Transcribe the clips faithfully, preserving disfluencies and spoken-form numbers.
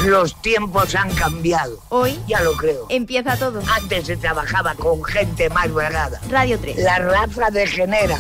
Los tiempos han cambiado. Hoy ya lo creo. Empieza todo. Antes se trabajaba con gente más vagada. Radio tres. La raza degenera.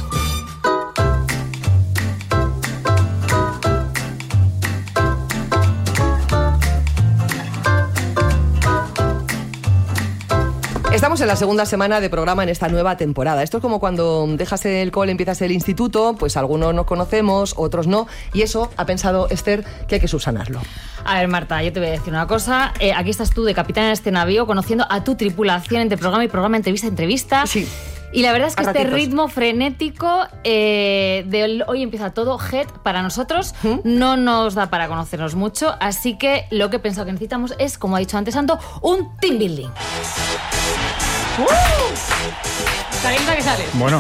Estamos en la segunda semana de programa en esta nueva temporada. Esto es como cuando dejas el cole, empiezas el instituto, pues algunos nos conocemos, otros no, y eso ha pensado Esther que hay que subsanarlo. A ver, Marta, yo te voy a decir una cosa. Eh, aquí estás tú de capitán en este navío, conociendo a tu tripulación entre programa y programa, entrevista, entrevista. Sí. Y la verdad es que a este ratitos. ritmo frenético eh, de hoy empieza todo, Head, para nosotros ¿Mm? no nos da para conocernos mucho, así que lo que he pensado que necesitamos es, como ha dicho antes Santo, un team building. ¡Uh! ¿Calienta que sales? Bueno.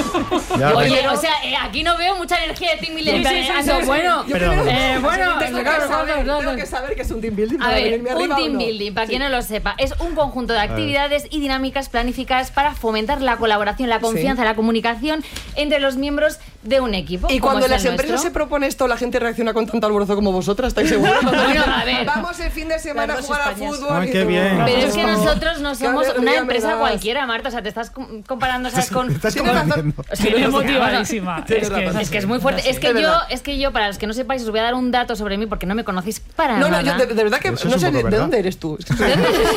Ya Oye, ves. o sea, eh, aquí no veo mucha energía de team building. Sí, sí, sí, sí, sí. Bueno, Pero- eh, bueno, tengo, que saber, tengo que saber que es un team building A para ver, venirme un arriba team o no. building, para Sí. quien no lo sepa, es un conjunto de actividades y dinámicas planificadas para fomentar la colaboración, la confianza, Sí. la comunicación entre los miembros de un equipo. Y como cuando es en el las empresas nuestro. se propone esto, la gente reacciona con tanto alborozo como vosotras, ¿estáis seguros? Bueno, a ver. Vamos el fin de semana a Las dos jugar al Españas. fútbol. Ay, y qué tú- bien. Pero es que No. nosotros no Qué somos alegría una me empresa das. cualquiera, Marta. O sea, te estás com- comparando, ¿sabes? Con... Estás Tienes razón. convenciendo. O sea, Estoy no, motivadísima. Tienes Es que, razón. Es que es muy fuerte. Es que Es yo, verdad. es que yo, para los que no sepáis, os voy a dar un dato sobre mí porque no me conocéis para No, no, nada. yo de, de verdad que Eso es no un sé poco de, de verdad. dónde eres tú. Es que ¿De dónde eres?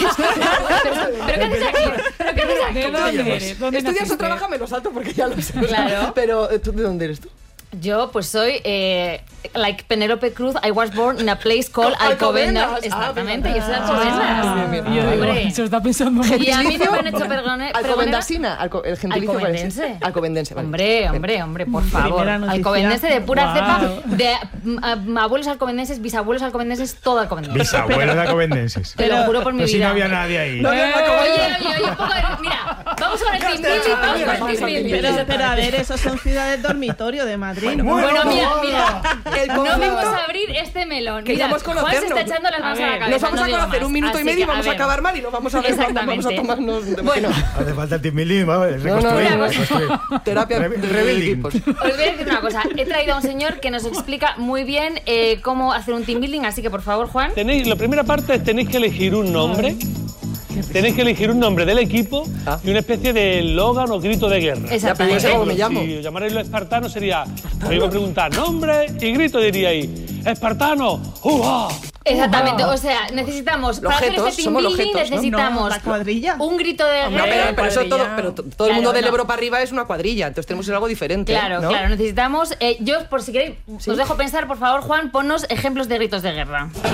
¿Pero, pero qué haces aquí? ¿Pero qué haces aquí? ¿De dónde eres? ¿Dónde ¿Estudias o naciste? trabajas? Me lo salto porque ya lo sé. Claro. Pero, eh, ¿tú de dónde eres tú? Yo, pues soy, eh, like Penélope Cruz, I was born in a place called Alcobendas. Alcobendas. Exactamente, Ah, yo soy de ah, Alcobendas. bien, bien. Y yo digo, Hombre. se lo está pensando mucho. Y a mí Gentilicio, me han hecho pergone- Alcobendasina, alco- el gentilicio cuál es? Alcobendense. Alcobendense, vale. Hombre, hombre, hombre, por favor. Primera noticia. Alcobendense de pura Guau. cepa, de mm, a- abuelos alcobendenses, bisabuelos alcobendenses, todo alcobendense. Bisabuelos de acobendenses. Te lo juro por mi Pero si vida. no había nadie ahí. No, no, no, Oye, Alcobendas. oye, oye, un poco de- mira, vamos con el team building, está, vamos mira, con el vamos team al team building. Pero, pero a ver, esos son ciudades dormitorio de Madrid. Bueno, mira, mira, El no conflicto- vamos a abrir este melón. Que Mira, queremos Juan se conocernos. está echando las manos a, A la ver, cabeza. Nos vamos no a digo conocer más. un minuto y Así medio y que, vamos a ver. acabar mal y nos vamos a ver cuándo vamos a Exactamente. tomarnos. Bueno, Hace falta el team building, vamos, no, reconstruir, no. reconstruir. Terapia Re- de rebuilding. equipos. os voy a decir una cosa. He traído a un señor que nos explica muy bien eh, cómo hacer un team building, así que por favor, Juan. Tenéis, la primera parte es tenéis que elegir un nombre. Tenéis que elegir un nombre del equipo Ah. y una especie de eslogan o grito de guerra. Ya, pero yo sé cómo me llamo. Si os llamarais los espartanos sería, os iba a preguntar nombre y grito diríais, espartano, ¡uah! Exactamente, o sea, necesitamos, Los para hacer jetos, este team somos los building jetos, ¿no? necesitamos No, la cuadrilla. un grito de No, guerra. pero, pero eso todo, cuadrilla. pero to- todo el mundo Claro, del no. Ebro para arriba es una cuadrilla, entonces tenemos que ser algo diferente. Claro, ¿no? claro, necesitamos, eh, yo por si queréis, Sí. os dejo pensar, por favor, Juan, ponnos ejemplos de gritos de guerra. Un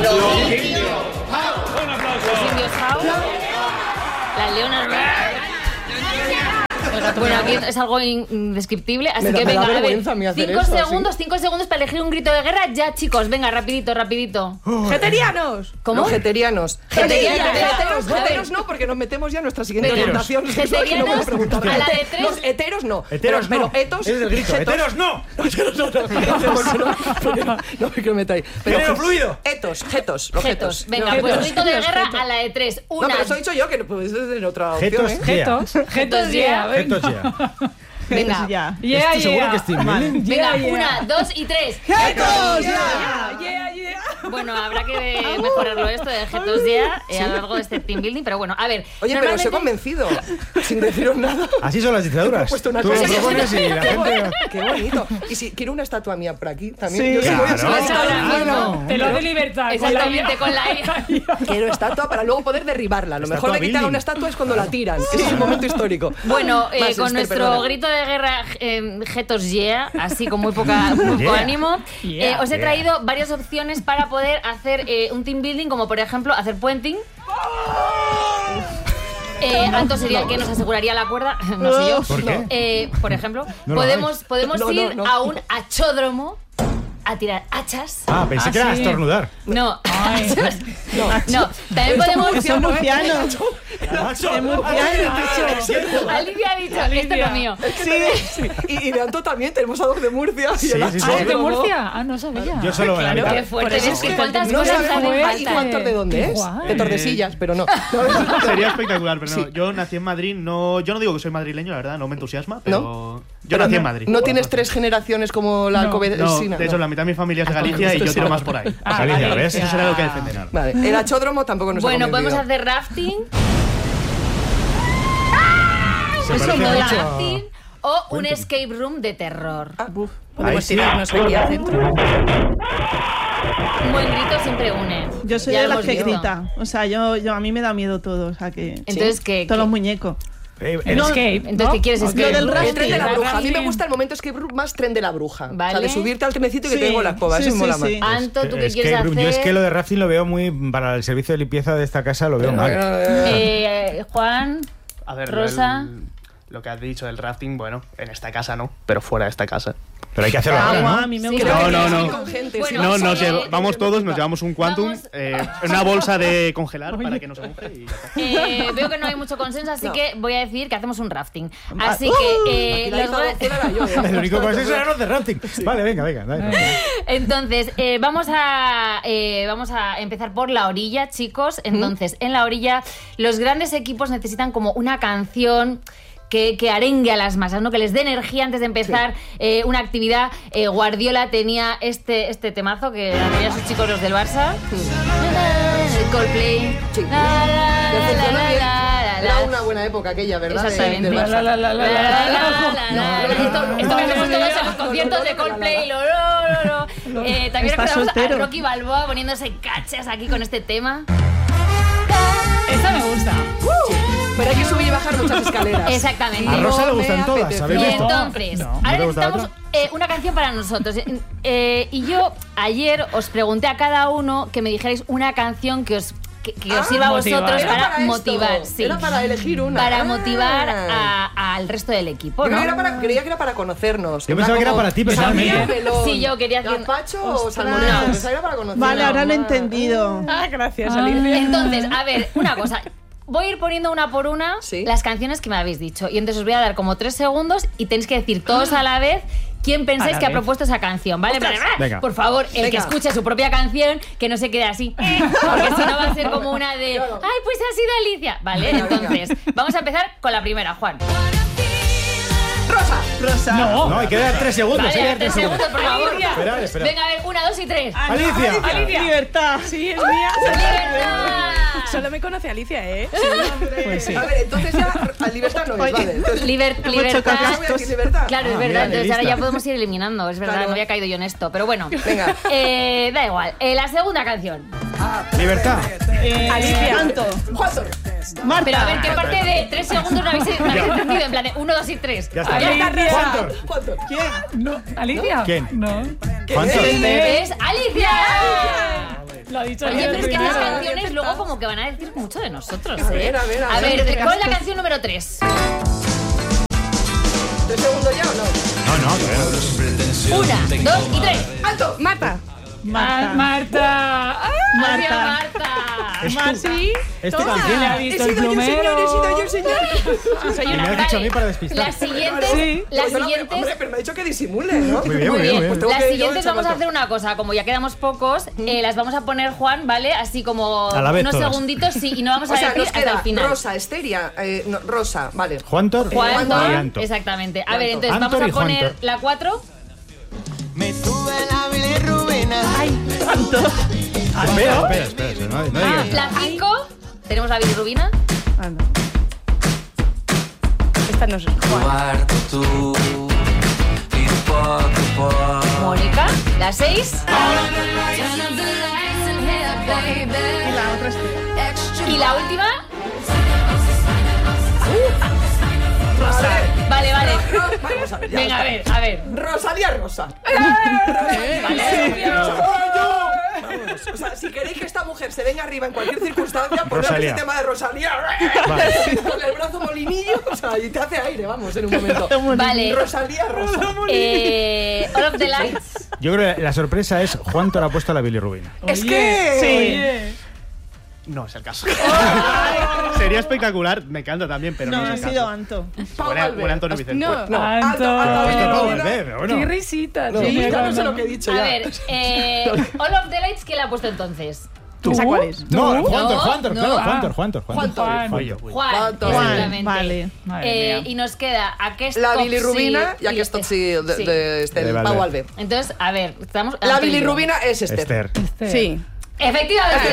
aplauso. Los indios How, las leonas. Bueno, aquí es algo indescriptible, así Me da- que me da venga, a ver, vergüenza a mí hacer cinco eso, ¿sí? segundos, cinco segundos para elegir un grito de guerra, ya chicos, venga, rapidito, rapidito. ¡Geterianos! ¿Cómo? Los heterianos. Geterianos. Heteros, A ver. heteros no, porque nos metemos ya en nuestra siguiente Venga. orientación. Heterianos, No puedo preguntar. a la de tres. Los heteros no. Heteros pero, no. Pero etos. Ese es el grito. jetos- Heteros no. Heteros no, no. ¿Por qué no? ¿Por qué no? No me metáis. Género fluido. Etos, jetos, los jetos. Jetos. Venga, No, pues jetos. grito de Los guerra jetos. a la de tres. No, Una, pero eso he dicho yo, que no puede ser en otra opción, Jetos, ¿eh? yeah. Jetos, jetos, yeah, Jetos venga. ya. venga, Ya. Yeah, ¿Estoy seguro yeah. que es team building? venga, Yeah, yeah. una, dos y tres. ¡Jetos! Yeah, yeah, yeah. Bueno, habrá que mejorarlo esto de Jetos ya eh, a lo largo de este team building, pero bueno, a ver. Oye, pero os he normalmente- convencido, sin deciros nada. Así son las dictaduras. He puesto una Tú lo cosa. propones y la gente... Qué bonito. Y si quiero una estatua mía por aquí también. Sí. Yo sí voy a Claro. hacer Ahora estatua. mismo. Te lo de libertad. con la Exactamente, IA. con la I A. Quiero estatua para luego poder derribarla. Lo mejor Estatua de que te haga building. una estatua es cuando la tiran. Ese es un momento histórico. Bueno, eh, Más, con Esther, nuestro perdona. grito de guerra eh, Jetos yeah, así con muy poca muy poco Yeah. ánimo, Yeah. eh, os he Yeah. traído varias opciones para poder hacer eh, un team building, como por ejemplo hacer puenting. Eh, Anto sería el que nos aseguraría la cuerda, no sé yo. ¿Por qué? Eh, por ejemplo, No lo podemos, hagáis. podemos No, no, ir no. a un achódromo a tirar hachas. Ah, pensé Ah, que era sí. estornudar. No, Ay. no, también podemos. Son murcianos. Nacho, Es murciano. Olivia ha dicho, esto Olivia. es lo mío. Sí, y, y de Anto también, tenemos a dos de Murcia. y Sí, el sí, sí. Ah, ¿es de achódromo. Murcia? Ah, no sabía. Yo solo la Claro, mitad. qué fuerte. Por eso Es que es que cuántas No cosas sabemos hacen y falta. cuántos de dónde es. Guay. De Tordesillas, pero no. Sería espectacular, pero no. Sí. Yo nací en Madrid. No, yo no digo que soy madrileño, la verdad, no me entusiasma, pero ¿No? yo nací en Madrid. ¿No tienes tres generaciones como la No. No, alcobendesina? de hecho, la mitad mitad de mi familia es de Galicia y yo tiro más por ahí. Ah, Galicia, ¿ves? Eso será lo que defenderán. Vale, el achódromo tampoco nos ha Bueno, podemos convencido. hacer rafting. Se Pues parece un mucho a- rafting o un escape room de terror. Uf, Ahí podemos sí. tirarnos aquí al centro. Un buen grito siempre une. Yo soy Ya de lo las hemos que visto. grita. O sea, yo, yo a mí me da miedo todo. O sea, que. Entonces, sí. ¿qué- Todos qué? los muñecos. Eh, el- No, Escape, Entonces, ¿no? ¿qué quieres? Lo Escape del room? El tren de la Rafting. bruja. A mí me gusta el momento escape room más tren de la bruja. Vale. O sea, de subirte al trenecito y que Sí, te tengo la escoba. sí, Eso me mola sí, más. sí. Anto, ¿tú qué Escape quieres room. hacer? Yo es que lo de rafting lo veo muy para el servicio de limpieza de esta casa, lo veo mal. Eh, Juan, A ver, Rosa. el- lo que has dicho del rafting, bueno, en esta casa no, pero fuera de esta casa. Pero hay que hacerlo Agua, ahora, a ¿no? mí me Sí. gusta. No, Creo que no, tienes que no. ir con gente, Bueno, sí. No, nos sí. lleva- vamos todos, nos llevamos un quantum, Vamos. eh, una bolsa de congelar para que no se moje y ya está. eh, veo que no hay mucho consenso, así No. que voy a decir que hacemos un rafting. Así Uh, que eh, Aquí la los isla go- Dulce era yo, ¿eh? El único consenso era los de rafting. Vale, venga, venga. dale. Entonces, eh, vamos, a, eh, vamos a empezar por la orilla, chicos. Entonces, en la orilla, los grandes equipos necesitan como una canción que, que arengue a las masas, ¿no? Que les dé energía antes de empezar eh, una actividad. Eh, Guardiola tenía este, este temazo que tenían sus chicos los del Barça. El Coldplay. Sí. La, la, Que la, funcionó la, bien. la, la, Era la. una buena época aquella, ¿verdad? De- Exactamente. del Barça. La, la, la, la, La, la, la, la. la, la, la. Esto esto lo hacemos todos en los conciertos de Coldplay. Lo, lo, lo, lo. Eh, también Está recordamos a soltero. Rocky Balboa poniéndose cachas aquí con este tema. Esta me gusta. Pero hay que subir y bajar muchas escaleras. Exactamente. A Rosa le No me gustan todas, apetece. ¿sabéis Y esto? entonces, No. ¿No te ahora gusta necesitamos otra? eh, una canción para nosotros. Eh, y yo ayer os pregunté a cada uno que me dijerais una canción que os, que, que os Ah, sirva a motivar. vosotros Era para, para esto. motivar. Sí. Era para elegir una. Para Ah. motivar a- al resto del equipo, Yo ¿no? creía, que era para, creía que era para conocernos. Yo pensaba que era para ti, personalmente. Sandía, melón, Sí, yo quería hacer- ¿Gazpacho o Ostras. salmonella? Pensaba que era para conocernos. Vale, ahora lo he entendido. Ah, gracias, Ah. Alicia. Entonces, a ver, una cosa. Voy a ir poniendo una por una Sí. las canciones que me habéis dicho. Y entonces os voy a dar como tres segundos y tenéis que decir todos a la vez quién pensáis A la que ha vez. propuesto esa canción, ¿vale? Ostras. Pero, Venga. por favor, el que Venga. escuche su propia canción, que no se quede así. eh, Porque si no va a ser como una de, Claro. ay, pues ha sido Alicia. Vale, Venga, venga. entonces, vamos a empezar con la primera, Juan. Rosa. Rosa. No. No, hay que dar tres segundos. Vale, hay que dar tres tres segundos, por favor. Espera, espera. Venga, a ver, una, dos y tres. Alicia. Alicia. Libertad. Sí, es mía. ¡Libertad! Solo me conoce Alicia, ¿eh? Pues sí. A ver, entonces ya a libertad no es, vale. Entonces, Liber- Hemos libertad. chocado ¿ya voy a decir libertad? Claro, es Ah, verdad. mira, Entonces ahora lista. ya podemos ir eliminando. Es verdad, Claro. no había caído yo en esto. Pero bueno, Venga. Eh, da igual. Eh, la segunda canción. Libertad. Eh, Alicia. Canto. Juanto. Marta. Pero a ver, ¿qué parte de tres segundos no habéis, me habéis entendido? En plan, de uno, dos y tres. Ya está. Alicia. ¿Cuántos? Juanto. ¿Quién? No. ¿Alicia? ¿Quién? No. ¿Cuántos? Es Alicia. Lo ha dicho Oye, Alicia pero es que primero. las canciones luego como que van a decir mucho de nosotros, A ¿eh? ver, a ver, a A ver. ver, ¿cuál es la canción número tres? ¿Tres segundos ya o no? No, no, pero- Una, dos y tres. ¡Alto! Marta. Ah, Marta. Marta. Ah, Marta. Marta. Marta. Es Marta. tu- Sí. es tu ¿Quién le canción. ha visto el plumero? yo, señor. Y me has dicho a mí para despistar. Las siguientes, Sí. las Yo no- siguientes. Hombre, pero me ha dicho que disimule, ¿no? Muy bien, Muy bien, muy bien. Tengo las que yo siguientes echar vamos a la- hacer una cosa, como ya quedamos pocos, eh, las vamos a poner Juan, ¿vale? Así como A la vez unos todas. segunditos, sí, y no vamos a O sea, decir nos hasta queda el final. Rosa, Esteria, eh, no, Rosa, vale. Juan Tor Juan, y Juan, Anto. exactamente. A Juan ver, Tor. entonces Antor vamos y a poner Juan Tor. la cuatro. Me tuve la bilirrubina. Canto. Espera, espera, espera. espera, No, no digas. La cinco, tenemos la bilirrubina. Ah, no. Esta no es Juan. Guardo tú y poco a poco. Mónica. La seis. Y la otra es Y la última. Rosa. Vale, vale. Vamos a ver, ya Venga, a está. ver, a ver. Rosalía Rosa. Vale. Vámonos. O sea, si queréis que esta mujer se venga arriba en cualquier circunstancia, poned Rosalía. ese tema de Rosalía. Vale. Con el brazo molinillo, o sea, y te hace aire, vamos, en un momento. Vale. Rosalía Rosa. Eh, All of the Lights. Yo creo que la sorpresa es Juan Tor ha puesto la bilirrubina. Es que... Oye. No es el caso. Sería espectacular, me encanta también, pero no, No, ha es el sido caso. Anto. Pau Buena, Valverde. buena Antonio Vicente. No. No, Anto. alto, alto, Pues que alto, Pau alto. Valverde, pero bueno. Qué risita. No, tiene ya no sé cuando- lo que he dicho A ya. ver, eh, All of the Lights, ¿quién la ha puesto entonces? Tú. ¿Esa cuál es? No, ¿Tú? Juantor, No, Juantor, no. claro, Ah. Juantor, Juantor, Juantor. Juan. Fui yo. Juan, Juan, exactamente. vale. Madre Eh, mía. y nos queda aquest La cop bilirrubina sí, y aquí esto sí, de, sí. de este, De el Valver. Pau Albe. Entonces, a ver, estamos... La ah, bilirrubina es Esther. Esther. Este. Sí. Efectivamente.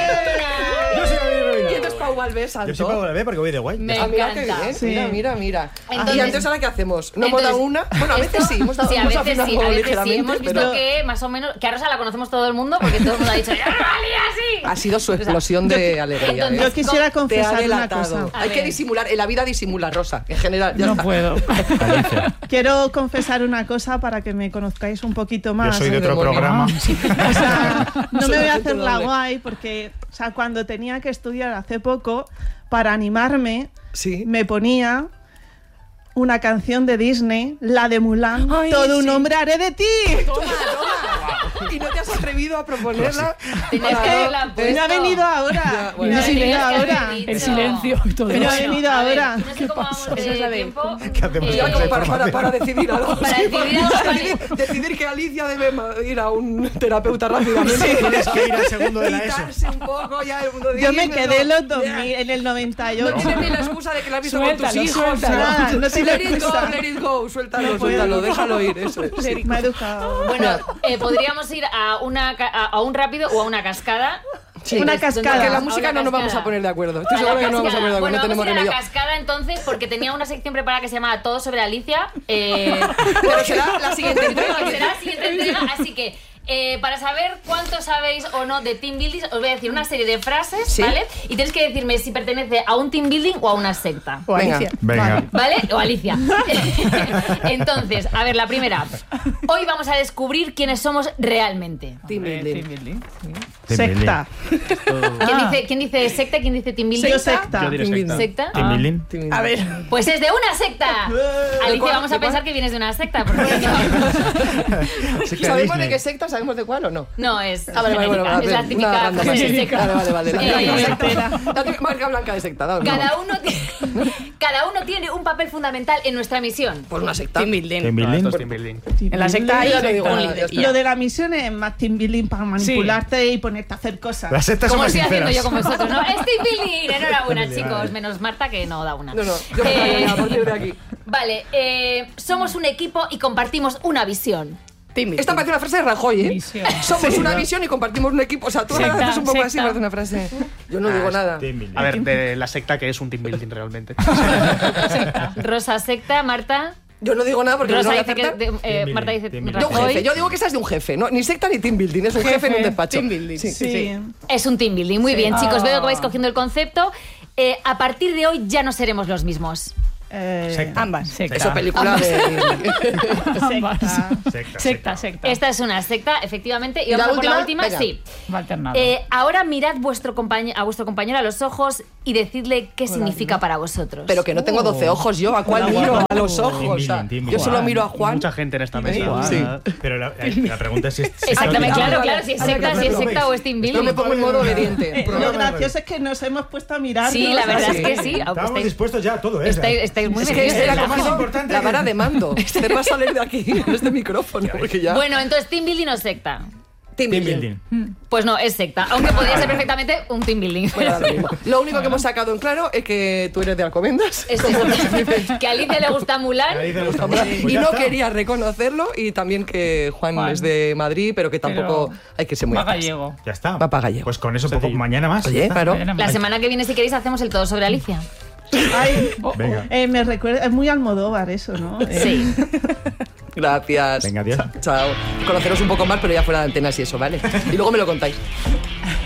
Yo soy la bilirrubina. Y entonces Pau Albe saltó. Yo soy Pau Albe porque voy de guay. Me Ah, mira qué encanta. bien. Sí. Mira, mira, mira. Entonces- y entonces, ¿ahora qué hacemos? ¿No hemos dado una? Bueno, a veces Esto- sí, hemos dado sí, a hemos veces sí, afinado a veces sí. ligeramente, Hemos visto pero que más o menos, que a Rosa la conocemos todo el mundo porque todo el mundo ha dicho, ¡ya no valía así! ha sido su explosión de alegría. entonces- ¿eh? Yo quisiera Te ha confesar una delatado. cosa. A Hay que ver. disimular. En la vida disimula, Rosa, en general. Ya No está. puedo. Alicia. Quiero confesar una cosa para que me conozcáis un poquito Yo más. soy de otro demonio. programa. O sea, no Soy me voy a agente hacer la doble. guay porque, o sea, cuando tenía que estudiar hace poco, para animarme, Sí. me ponía una canción de Disney, la de Mulan, Ay, Todo un sí. hombre haré de ti. Toma, toma. Y no te has atrevido a proponerla. Tenías para- que haberla Me ha puesto. venido ahora. Ya, bueno. Me ha El venido silencio, ahora. dicho. El silencio y todo Me ha eso. venido A ver, ahora. no sé cómo vamos de Esa es la de- tiempo. ¿Qué hacemos Eh, Ya con como esa para, para, para decidir algo. Para Sí, decidir algo, para vale. decidir, decidir que Alicia debe ma- ir a un terapeuta rápidamente. Tienes que ir al segundo de la ESO. Quitarse un poco ya el mundo Yo me Disney, quedé en ¿no? los dos mil, en el noventa y No ocho. tienes ni la excusa de que la has visto con tus Suéltalo, hijos. suéltalo. Nada, no tiene Let it go, excusa. let it go. Suéltalo, No puedo. suéltalo, déjalo ir. Eso es. Sí. Me ha educado. Bueno, eh, podríamos ir a, una, ca- a, a un rápido o a una cascada. Sí. Una Entonces, cascada. Porque la a música una no nos vamos cascada. a poner de acuerdo. Estoy A la segura que no nos vamos a cascada. poner de acuerdo. Bueno, No tenemos vamos a ir remedio. a la cascada entonces porque tenía una sección preparada que se llamaba Todo sobre Alicia. Eh, Pero será la siguiente entrega. Bueno, será la siguiente entrega, así que eh, para saber cuánto sabéis o no de team building, os voy a decir una serie de frases, Sí. ¿vale? Y tenéis que decirme si pertenece a un team building o a una secta. O Venga. Alicia. Venga. ¿Vale? O Alicia. Entonces, a ver, la primera. Hoy vamos a descubrir quiénes somos realmente. Team Eh, building. team building. Secta. ¿Quién dice, quién dice secta? ¿Quién dice team building? Yo secta. Yo diré Team secta. building. ¿Secta? Team building. Team building. A ver. Pues es de una secta. Alicia, cuál? vamos ¿De a cuál? pensar que vienes de una secta. Porque Secta ¿Sabemos de Disney. qué secta? ¿Sabemos de cuál o no? no, es, Ah, vale, vale, bueno, genérica, es la una típica random frase así. secta. Vale, vale, vale. La Eh, típica secta. secta. La típica marca blanca de secta. da, no. Cada uno, tiene, cada uno tiene un papel fundamental en nuestra misión. Pues una secta. Team building. Team No, building. esto es team building. En la secta hay Ya te digo secta. nada, ya está. Y lo de la misión es más team building para manipularte y ponerte a hacer cosas. Las sectas son Como más estoy haciendo yo sinceras. con vosotros, ¿no? Es team building. Enhorabuena, chicos. Menos Marta que no da una. No, no. Yo me Eh, callo a partir de aquí. Vale, eh, somos un equipo y compartimos una visión. Team building. Esta parece una frase de Rajoy, ¿eh? Visión. Somos una visión y compartimos un equipo. O sea, tú ahora Secta, haces un poco así, secta. parece una frase. Yo no digo nada. Team building. A ver, de la secta que es un team building realmente. Rosa secta, Marta. Yo no digo nada porque no Rosa voy a dice que. acertar. de- eh, Team Marta building, dice. team building. De un Rajoy. jefe. Yo digo que esa es de un jefe. No, ni secta ni team building. Es un jefe, en un despacho. Team building. Sí. Sí, sí. Es un team building. Muy bien, chicos. Veo que vais Oh. cogiendo el concepto. Eh, a partir de hoy ya no seremos los mismos. Eh, Secta. Ambas. Secta. Eso, película de. Ambas. secta. Secta. Secta, secta. Esta es una secta, efectivamente. Y ¿Y la vamos a por la última. última? Venga. Sí. Va alternado. Eh, ahora mirad vuestro compañe- a vuestro compañero a los ojos y decidle qué significa para vosotros. Pero que no tengo doce ojos yo. ¿A cuál Hola, miro? guapo. A los Team ojos. building, o sea, team yo building. solo miro a Hay Juan. mucha gente en esta mesa. Sí. Pero la, la pregunta es si es Exactamente, Ah, claro, vale. claro. Si es A ver, secta, a ver, si es lo secta veis. o es team Yo building. me pongo en modo obediente. Eh, lo gracioso es que nos hemos puesto a mirar. Sí, la verdad Sí. es que sí. Estábamos Estáis, dispuestos ya a todo, ¿eh? estáis, estáis muy Es que metidos este en ha la- lo más cogido importante la que- vara de mando. Este va a salir de aquí, en este micrófono. Porque ya. Bueno, entonces, team building o secta. team Team building. building. Pues no, es secta. Aunque podría ser perfectamente un team building. Bueno, da lo mismo. Lo único que hemos sacado en claro es que tú eres de Alcobendas. Es eso. Que a Alicia le gusta Mulan. Ahí te gusta. y Pues ya no está. quería reconocerlo, y también que Juan, Juan. es de Madrid, pero que tampoco Pero hay que ser muy Va atrás. gallego. Ya está. Va pa' gallego. Pues con eso poco mañana más. Oye, ya está. claro. Mañana La más. semana que viene, si queréis, hacemos el todo sobre Alicia. Ay, Oh, oh. Venga. eh, me recuerda, es muy Almodóvar eso, ¿no? Eh, Sí. Gracias. Venga, adiós. Chao. Conoceros un poco más, pero ya fuera de antenas y eso, ¿vale? Y luego me lo contáis.